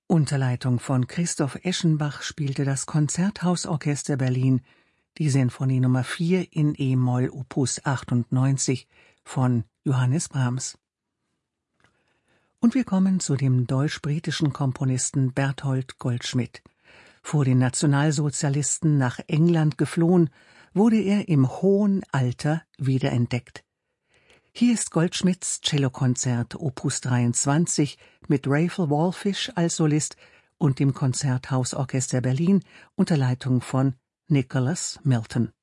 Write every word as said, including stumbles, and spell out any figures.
Unter Leitung von Christoph Eschenbach spielte das Konzerthausorchester Berlin die Sinfonie Nummer vier in e-Moll Opus achtundneunzig von Johannes Brahms. Und wir kommen zu dem deutsch-britischen Komponisten Bertolt Goldschmidt. Vor den Nationalsozialisten nach England geflohen, wurde er im hohen Alter wiederentdeckt. Hier ist Goldschmidts Cellokonzert Opus dreiundzwanzig mit Raphael Wallfisch als Solist und dem Konzerthausorchester Berlin unter Leitung von Nicholas Milton.